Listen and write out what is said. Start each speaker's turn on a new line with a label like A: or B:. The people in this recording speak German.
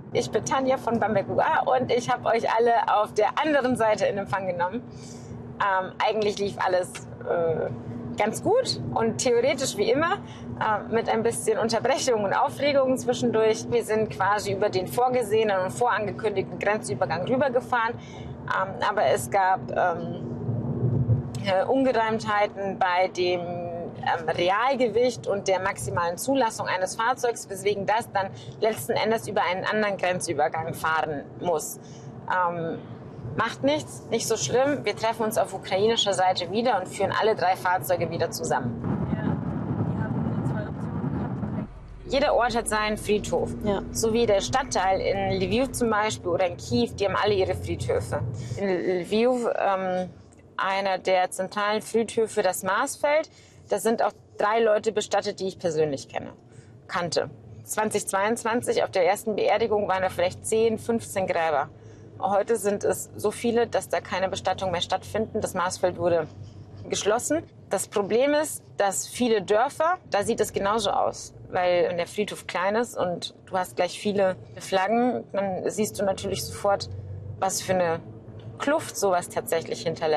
A: Ich bin Tanja von Bamberg UA und ich habe euch alle auf der anderen Seite in Empfang genommen. Eigentlich lief alles ganz gut und theoretisch wie immer, mit ein bisschen Unterbrechung und Aufregung zwischendurch. Wir sind quasi über den vorgesehenen und vorangekündigten Grenzübergang rübergefahren, aber es gab Ungereimtheiten bei dem Realgewicht und der maximalen Zulassung eines Fahrzeugs, weswegen das dann letzten Endes über einen anderen Grenzübergang fahren muss. Macht nichts, nicht so schlimm. Wir treffen uns auf ukrainischer Seite wieder und führen alle 3 Fahrzeuge wieder zusammen.
B: Ja, wir haben 2 Optionen gehabt.
A: Jeder Ort hat seinen Friedhof.
B: Ja.
A: So wie der Stadtteil in Lviv zum Beispiel oder in Kiew, die haben alle ihre Friedhöfe. In Lviv, einer der zentralen Friedhöfe, das Marsfeld, da sind auch 3 Leute bestattet, die ich persönlich kannte. 2022 auf der ersten Beerdigung waren da vielleicht 10, 15 Gräber. Heute sind es so viele, dass da keine Bestattungen mehr stattfinden. Das Marsfeld wurde geschlossen. Das Problem ist, dass viele Dörfer, da sieht es genauso aus, weil der Friedhof klein ist und du hast gleich viele Flaggen. Dann siehst du natürlich sofort, was für eine Kluft sowas tatsächlich hinterlässt.